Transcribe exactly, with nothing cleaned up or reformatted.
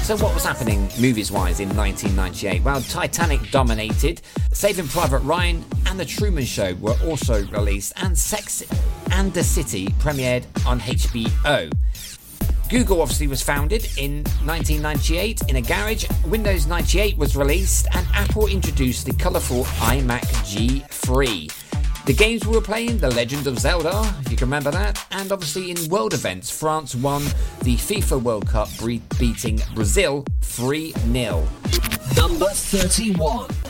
So what was happening movies-wise in nineteen ninety-eight? Well, Titanic dominated, Saving Private Ryan and The Truman Show were also released, and Sex and the City premiered on H B O. Google obviously was founded in nineteen ninety-eight in a garage, Windows ninety-eight was released, and Apple introduced the colourful iMac G three. The games we were playing, The Legend of Zelda, if you can remember that, and obviously in world events, France won the FIFA World Cup, beating Brazil three nil. Number thirty-one.